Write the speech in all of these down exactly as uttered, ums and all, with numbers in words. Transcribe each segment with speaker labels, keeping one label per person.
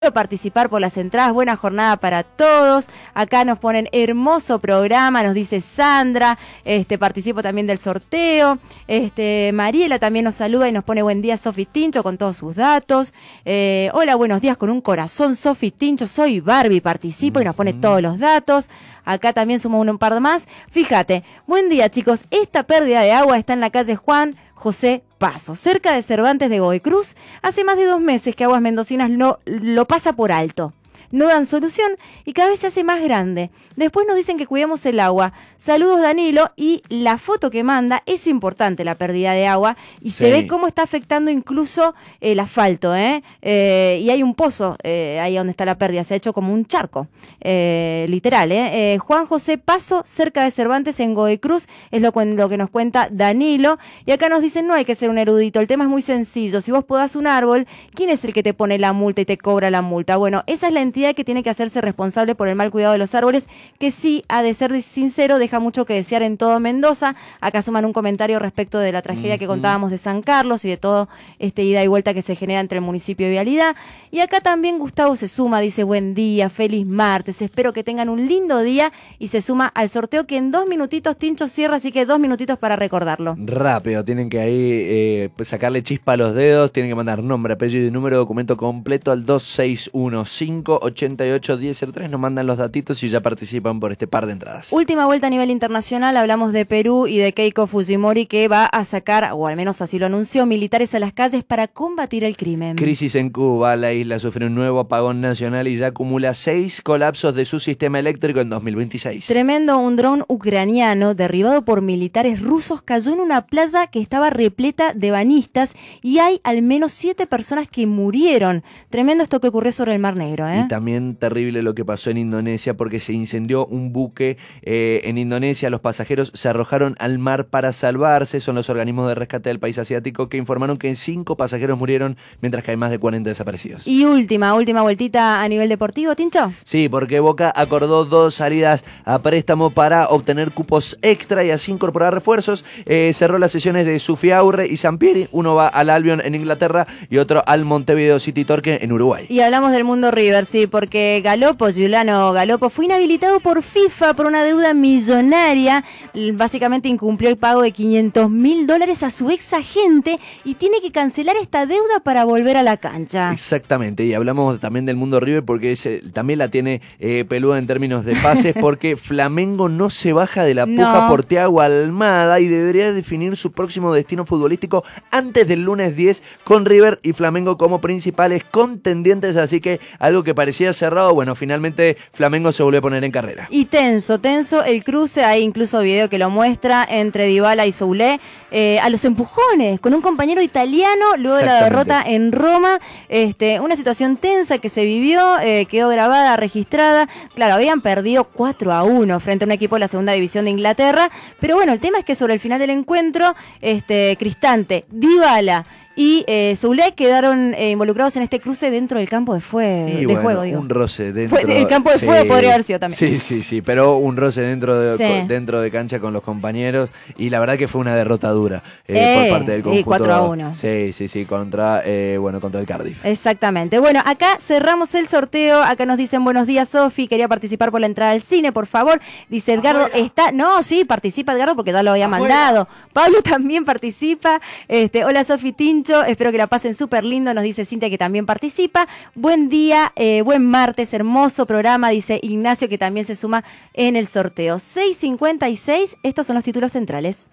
Speaker 1: participar por las entradas. Buena jornada para todos. Acá nos ponen hermoso programa, nos dice Sandra. Este, participo también del sorteo. Este, Mariela también nos saluda y nos pone buen día, Sofi Tincho, con todos sus datos. Eh, hola, buenos días con un corazón, Sofi Tincho. Soy Barbie, participo y nos pone todos los datos. Acá también sumó un par más. Fíjate, buen día, chicos. Esta pérdida de agua está en la calle Juan José Paso, cerca de Cervantes de Godoy Cruz. Hace más de dos meses que Aguas Mendocinas lo, lo pasa por alto. No dan solución y cada vez se hace más grande. Después nos dicen que cuidemos el agua. Saludos, Danilo. Y la foto que manda, es importante la pérdida de agua y sí. Se ve cómo está afectando incluso el asfalto, ¿eh? Eh, y hay un pozo eh, ahí donde está la pérdida, se ha hecho como un charco, eh, literal, ¿eh? Eh, Juan José Paso, cerca de Cervantes en Godoy Cruz, es lo, lo que nos cuenta Danilo. Y acá nos dicen, no hay que ser un erudito, el tema es muy sencillo. Si vos podás un árbol, ¿quién es el que te pone la multa y te cobra la multa? Bueno, esa es la entidad que tiene que hacerse responsable por el mal cuidado de los árboles, que sí, a de ser sincero, deja mucho que desear en todo Mendoza. Acá suman un comentario respecto de la tragedia uh-huh. que contábamos de San Carlos y de todo este ida y vuelta que se genera entre el municipio y Vialidad. Y acá también Gustavo se suma, dice buen día, feliz martes, espero que tengan un lindo día, y se suma al sorteo que en dos minutitos Tincho cierra, así que dos minutitos para recordarlo.
Speaker 2: Rápido, tienen que ahí eh, sacarle chispa a los dedos, tienen que mandar nombre, apellido y número de documento completo al dos seis uno cinco ocho ocho uno cero cero tres, nos mandan los datitos y ya participan por este par de entradas.
Speaker 1: Última vuelta a nivel internacional, hablamos de Perú y de Keiko Fujimori, que va a sacar, o al menos así lo anunció, militares a las calles para combatir el crimen.
Speaker 2: Crisis en Cuba, la isla sufre un nuevo apagón nacional y ya acumula seis colapsos de su sistema eléctrico en dos mil veintiséis.
Speaker 1: Tremendo, un dron ucraniano derribado por militares rusos cayó en una playa que estaba repleta de bañistas y hay al menos siete personas que murieron. Tremendo esto que ocurrió sobre el Mar Negro, ¿eh?
Speaker 2: Y también terrible lo que pasó en Indonesia, porque se incendió un buque eh, en Indonesia. Los pasajeros se arrojaron al mar para salvarse. Son los organismos de rescate del país asiático que informaron que cinco pasajeros murieron, mientras que hay más de cuarenta desaparecidos.
Speaker 1: Y última, última vueltita a nivel deportivo, Tincho.
Speaker 2: Sí, porque Boca acordó dos salidas a préstamo para obtener cupos extra y así incorporar refuerzos. Eh, cerró las sesiones de Zufiaurre y Sampieri. Uno va al Albion en Inglaterra y otro al Montevideo City Torque en Uruguay.
Speaker 1: Y hablamos del mundo River, sí, porque Galopo, Giuliano Galopo, fue inhabilitado por FIFA por una deuda millonaria. Básicamente incumplió el pago de quinientos mil dólares a su ex agente y tiene que cancelar esta deuda para volver a la cancha.
Speaker 2: Exactamente, y hablamos también del mundo River porque es, también la tiene eh, peluda en términos de pases, porque Flamengo no se baja de la puja no. por Thiago Almada y debería definir su próximo destino futbolístico antes del lunes diez, con River y Flamengo como principales contendientes, así que algo que parecía cerrado, bueno, finalmente Flamengo se volvió a poner en carrera.
Speaker 1: Y tenso, tenso el cruce, hay incluso video que lo muestra entre Dybala y Soulé, eh, a los empujones, con un compañero italiano, luego de la derrota en Roma, este, una situación tensa que se vivió, eh, quedó grabada, registrada, claro, habían perdido cuatro a uno frente a un equipo de la segunda división de Inglaterra, pero bueno, el tema es que sobre el final del encuentro, este, Cristante, Dybala y eh, Soulé quedaron eh, involucrados en este cruce dentro del campo de, fue, de
Speaker 2: bueno,
Speaker 1: juego. Digo.
Speaker 2: Un roce dentro.
Speaker 1: Fue, el campo de
Speaker 2: sí,
Speaker 1: fuego podría haber sido también.
Speaker 2: Sí, sí, sí, pero un roce dentro de,
Speaker 1: sí.
Speaker 2: co, dentro de cancha con los compañeros y la verdad que fue una derrota dura eh, eh, por parte del conjunto.
Speaker 1: cuatro a uno.
Speaker 2: Sí, sí, sí, contra, eh, bueno, contra el Cardiff.
Speaker 1: Exactamente. Bueno, acá cerramos el sorteo. Acá nos dicen buenos días, Sofi. Quería participar por la entrada al cine, por favor. Dice Edgardo, Afuera. está. No, sí, participa Edgardo porque ya lo había Afuera. mandado. Pablo también participa. Este, hola, Sofi Tincho. Espero que la pasen súper lindo, nos dice Cintia que también participa. Buen día, eh, buen martes, hermoso programa, dice Ignacio que también se suma en el sorteo. seis cincuenta y seis, estos son los títulos centrales.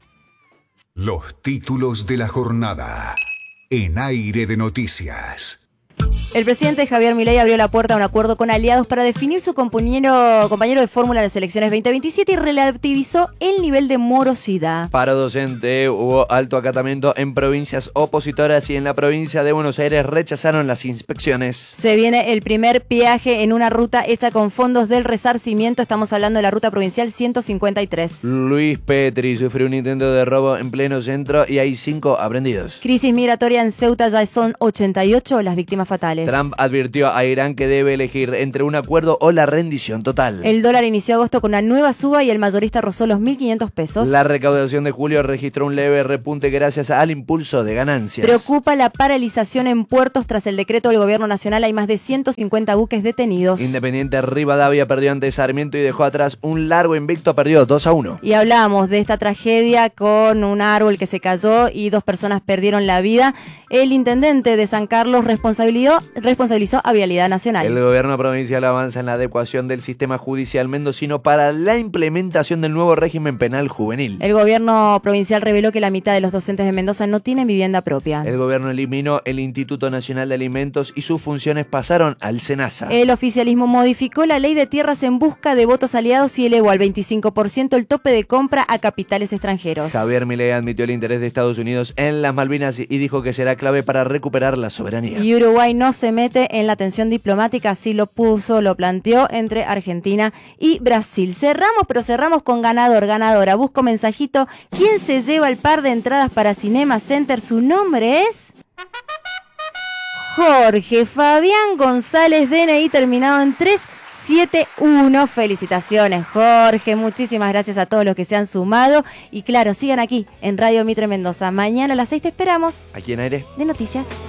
Speaker 3: Los títulos de la jornada en Aire de Noticias.
Speaker 1: El presidente Javier Milei abrió la puerta a un acuerdo con aliados para definir su compañero, compañero de fórmula en las elecciones veinte veintisiete y relativizó el nivel de morosidad.
Speaker 2: Paro docente, hubo alto acatamiento en provincias opositoras y en la provincia de Buenos Aires rechazaron las inspecciones.
Speaker 1: Se viene el primer peaje en una ruta hecha con fondos del resarcimiento, estamos hablando de la ruta provincial ciento cincuenta y tres.
Speaker 2: Luis Petri sufrió un intento de robo en pleno centro y hay cinco aprendidos.
Speaker 1: Crisis migratoria en Ceuta, ya son ochenta y ocho las víctimas fatales. mundiales.
Speaker 2: Trump advirtió a Irán que debe elegir entre un acuerdo o la rendición total.
Speaker 1: El dólar inició agosto con una nueva suba y el mayorista rozó los mil quinientos pesos.
Speaker 2: La recaudación de julio registró un leve repunte gracias al impulso de ganancias.
Speaker 1: Preocupa la paralización en puertos tras el decreto del gobierno nacional. Hay más de ciento cincuenta buques detenidos.
Speaker 2: Independiente Rivadavia perdió ante Sarmiento y dejó atrás un largo invicto, perdió dos a uno.
Speaker 1: Y hablamos de esta tragedia con un árbol que se cayó y dos personas perdieron la vida. El intendente de San Carlos responsabilizó, responsabilizó a Vialidad Nacional.
Speaker 2: El gobierno provincial avanza en la adecuación del sistema judicial mendocino para la implementación del nuevo régimen penal juvenil.
Speaker 1: El gobierno provincial reveló que la mitad de los docentes de Mendoza no tienen vivienda propia.
Speaker 2: El gobierno eliminó el Instituto Nacional de Alimentos y sus funciones pasaron al SENASA.
Speaker 1: El oficialismo modificó la ley de tierras en busca de votos aliados y elevó al veinticinco por ciento el tope de compra a capitales extranjeros.
Speaker 2: Javier Milei admitió el interés de Estados Unidos en las Malvinas y dijo que será clave para recuperar la soberanía.
Speaker 1: Y Uruguay no se mete en la tensión diplomática, así lo puso, lo planteó entre Argentina y Brasil. Cerramos, pero cerramos con ganador, ganadora. Busco mensajito. ¿Quién se lleva el par de entradas para Cinema Center? Su nombre es Jorge Fabián González, D N I terminado en tres siete uno. Felicitaciones, Jorge. Muchísimas gracias a todos los que se han sumado. Y claro, sigan aquí en Radio Mitre Mendoza. Mañana a las seis te esperamos.
Speaker 2: ¿Aquí en Aire
Speaker 1: de Noticias.